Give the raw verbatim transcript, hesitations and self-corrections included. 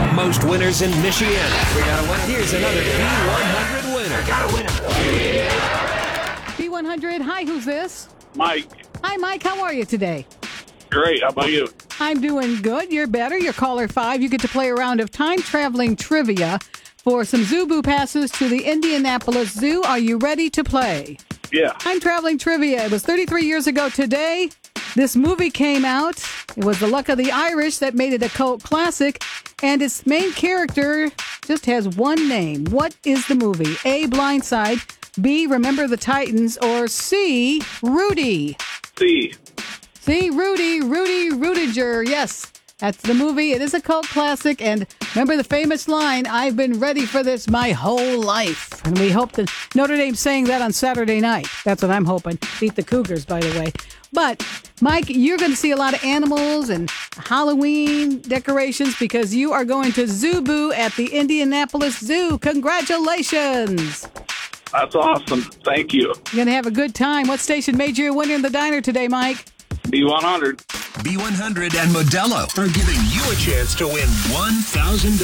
most winners in Michigan. We got a winner. Here's another B one hundred winner. Got a winner. B one hundred, hi, who's this? Mike. Hi, Mike, how are you today? Great. How about you? I'm doing good. You're better. You're caller five. You get to play a round of time-traveling trivia for some Zubu passes to the Indianapolis Zoo. Are you ready to play? Yeah. Time-traveling trivia. It was thirty-three years ago today. This movie came out. It was The Luck of the Irish that made it a cult classic. And its main character just has one name. What is the movie? A, Blindside. B, Remember the Titans. Or C, Rudy. C. See, Rudy, Rudy Rudiger. Yes, that's the movie. It is a cult classic. And remember the famous line, I've been ready for this my whole life. And we hope that Notre Dame's saying that on Saturday night. That's what I'm hoping. Beat the Cougars, by the way. But, Mike, you're going to see a lot of animals and Halloween decorations because you are going to Zubu at the Indianapolis Zoo. Congratulations. That's awesome. Thank you. You're going to have a good time. What station made you a winner in the diner today, Mike? B one hundred. B one hundred and Modelo are giving you a chance to win one thousand dollars.